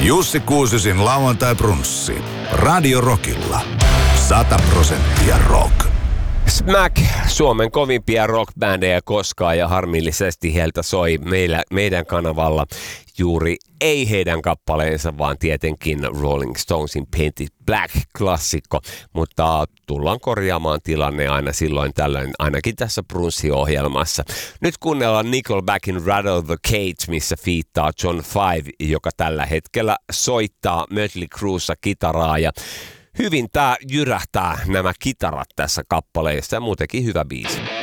Jussi Kuusisin lauantai-brunssi. Radio Rockilla. 100% rock. Smack, Suomen kovimpia rockbändejä koskaan, ja harmillisesti heiltä soi meidän kanavalla juuri ei heidän kappaleensa, vaan tietenkin Rolling Stonesin Painted Black-klassikko, mutta tullaan korjaamaan tilanne aina silloin tällöin, ainakin tässä brunssi-ohjelmassa. Nyt kuunnellaan Nickelbackin Rattle the Cage, missä fiittaa John Five, joka tällä hetkellä soittaa Mötley Cruessa kitaraa, ja hyvin tää jyrähtää nämä kitarat tässä kappaleessa, ja muutenkin hyvä biisi.